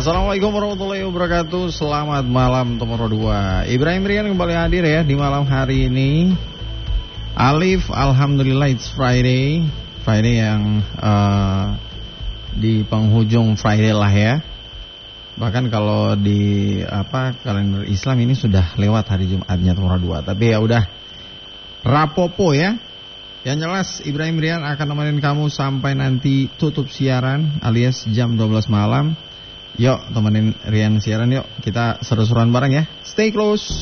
Assalamualaikum warahmatullahi wabarakatuh. Selamat malam Tomoro 2. Ibrahim Rian kembali hadir ya di malam hari ini. Alif, alhamdulillah it's Friday. Friday yang di penghujung Friday lah ya. Bahkan kalau di kalender Islam ini sudah lewat hari Jumatnya Tomoro 2. Tapi ya udah rapopo ya. Yang jelas Ibrahim Rian akan nemenin kamu sampai nanti tutup siaran alias jam 12 malam. Yuk temenin Rian siaran yuk. Kita seru-seruan bareng ya. Stay close.